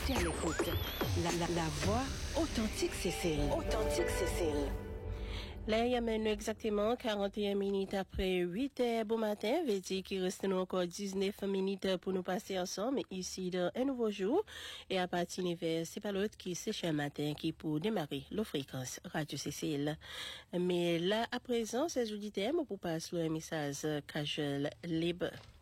Restez à l'écoute. La voix authentique Cécile. Authentique Cécile. Là, il y a maintenant exactement 41 minutes après 8 heures. Bon matin, veut dire qu'il reste nous encore 19 minutes pour nous passer ensemble ici dans un nouveau jour. Et à partir de c'est pas l'autre qui c'est chaque matin qui pour démarrer la fréquence Radio Cécile. Mais là, à présent, ces auditeurs pour passer un message casual libre.